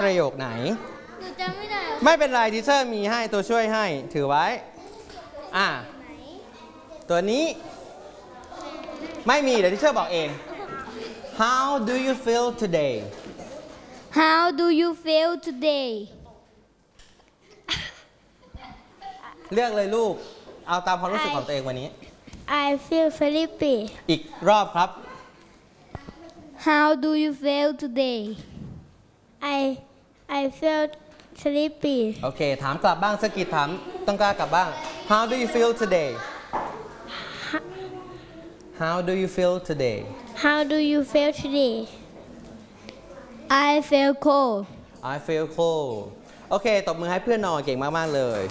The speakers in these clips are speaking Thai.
ประโยคไหนหนูจำไม่ได้ไม่เป็นไรทีเชอร์มีให้ตัวช่วยให้ถือไว้ตัวนี้ไม่มีเดี๋ยวทีเชอร์บอกเอง How do you feel today How do you feel today เลือกเลยลูกเอาตามความรู้สึกของตัวเองวันนี้ I feel sleepy อีกรอบครับ How do you feel today I feel sleepy โอเคถามกลับบ้างสกิดถามต้องกล้ากลับบ้าง How do you feel today How do you feel today How do you feel today I feel cold I feel cold โอเคตบมือให้เพื่อนหน่อยเก่งมากๆเลย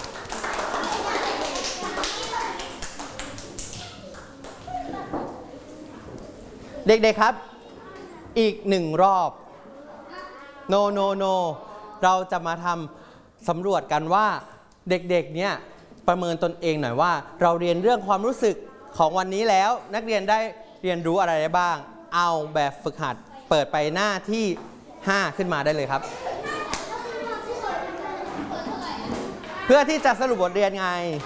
เด็กๆครับอีกหนึ่งรอบ no เราจะมาทำสำรวจกันว่าเด็กๆเนี่ยประเมินตนเองหน่อยว่าเราเรียนเรื่องความรู้สึกของวันนี้แล้วนักเรียนได้เรียนรู้อะไรได้บ้างเอาแบบฝึกหัดเปิดไปหน้าที่5ขึ้นมาได้เลยครับเพื่อที่จะสรุปบทเรียนไง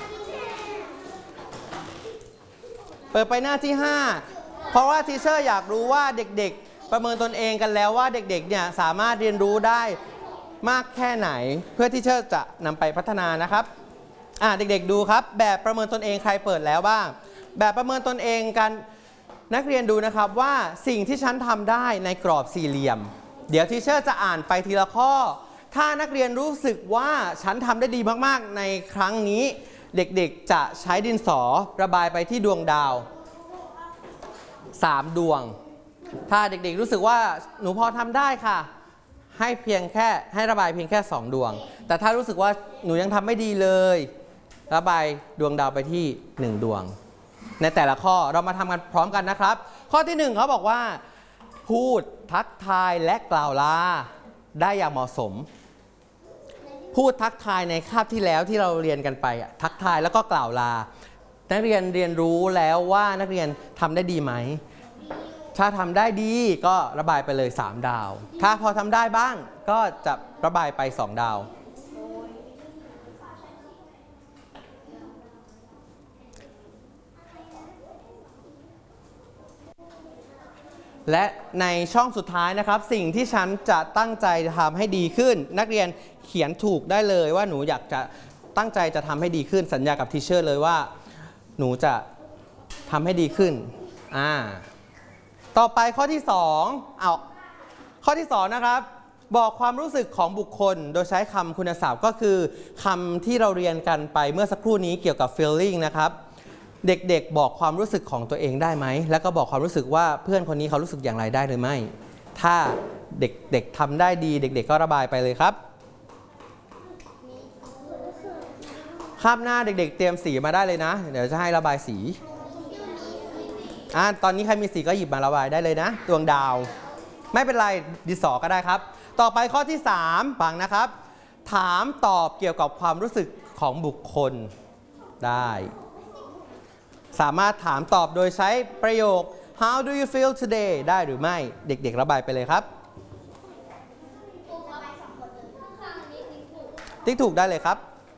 เปิดไปหน้าที่5เพราะว่าทีเชอร์อยากรู้ว่าเด็กๆประเมินตนเองกันแล้วว่าเด็กๆเนี่ยสามารถเรียนรู้ได้มากแค่ไหนเพื่อที่เชอร์จะนำไปพัฒนานะครับเด็กๆดูครับแบบประเมินตนเองใครเปิดแล้วบ้างแบบประเมินตนเองกันนักเรียนดูนะครับว่าสิ่งที่ฉันทำได้ในกรอบสี่เหลี่ยมเดี๋ยวทีเชอร์จะอ่านไปทีละข้อถ้านักเรียนรู้สึกว่าฉันทำได้ดีมากๆในครั้งนี้เด็กๆจะใช้ดินสอระบายไปที่ดวงดาว3 ดวงถ้าเด็กๆรู้สึกว่าหนูพอทำได้ค่ะให้ระบายเพียงแค่2 ดวงแต่ถ้ารู้สึกว่าหนูยังทำไม่ดีเลยระบายดวงดาวไปที่1 ดวงในแต่ละข้อเรามาทำกันพร้อมกันนะครับข้อที่1เขาบอกว่าพูดทักทายและกล่าวลาได้อย่างเหมาะสมพูดทักทายในคาบที่แล้วที่เราเรียนกันไปทักทายแล้วก็กล่าวลานักเรียนเรียนรู้แล้วว่านักเรียนทำได้ดีไหมถ้าทำได้ดีก็ระบายไปเลย3 ดาวถ้าพอทำได้บ้างก็จะระบายไป2 ดาวและในช่องสุดท้ายนะครับสิ่งที่ฉันจะตั้งใจทำให้ดีขึ้นนักเรียนเขียนถูกได้เลยว่าหนูอยากจะตั้งใจจะทำให้ดีขึ้นสัญญากับทีเชอร์เลยว่าหนูจะทำให้ดีขึ้นต่อไปข้อที่2ข้อที่2นะครับบอกความรู้สึกของบุคคลโดยใช้คำคุณศัพท์ก็คือคำที่เราเรียนกันไปเมื่อสักครู่นี้เกี่ยวกับ feeling นะครับเด็กๆบอกความรู้สึกของตัวเองได้ไหมแล้วก็บอกความรู้สึกว่าเพื่อนคนนี้เขารู้สึกอย่างไรได้หรือไม่ถ้าเด็กๆทำได้ดีเด็กๆก็ระบายไปเลยครับคาบหน้าเด็กๆเตรียมสีมาได้เลยนะเดี๋ยวจะให้ระบายสีตอนนี้ใครมีสีก็หยิบมาระบายได้เลยนะดวงดาวไม่เป็นไรดินสอก็ได้ครับต่อไปข้อที่3ฟังนะครับถามตอบเกี่ยวกับความรู้สึกของบุคคลได้สามารถถามตอบโดยใช้ประโยค How do you feel today ได้หรือไม่เด็กๆระบายไปเลยครับติ๊กถูกได้เลยครับ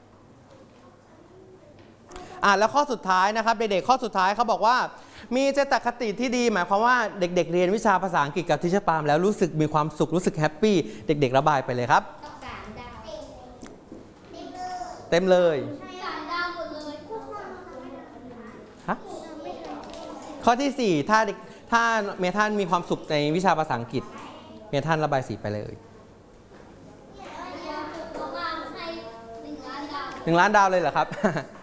แล้วข้อสุดท้ายนะครับเด็กๆข้อสุดท้ายเขาบอกว่ามีเจตคติที่ดีหมายความว่าเด็กๆเรียนวิชาภาษาอังกฤษกับทิชเชอร์ปาล์มแล้วรู้สึกมีความสุขรู้สึกแฮปปี้เด็กๆระบายไปเลยครับเต็มเลยข้อที่4ถ้าเมท่านมีความสุขในวิชาภาษาอังกฤษเมท่านระบายสีไปเลย1 ล้านดาวเลยเหรอครับ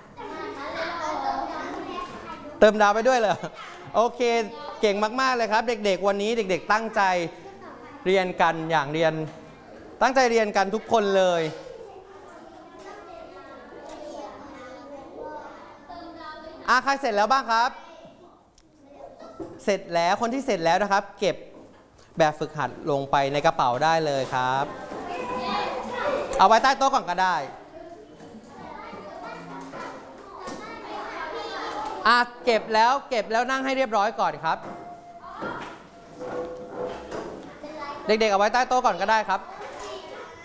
เติมดาวไปด้วยเลยโอเคเก่งมากๆเลยครับเด็กๆวันนี้เด็กๆตั้งใจเรียนกันอย่างตั้งใจเรียนกันทุกคนเลยใครเสร็จแล้วบ้างครับเสร็จแล้วคนที่เสร็จแล้วนะครับเก็บแบบฝึกหัดลงไปในกระเป๋าได้เลยครับเอาไว้ใต้โต๊ะก่อนก็ได้เก็บแล้วนั่งให้เรียบร้อยก่อนครับเด็กๆเอาไว้ใต้โต๊ะก่อนก็ได้ครับ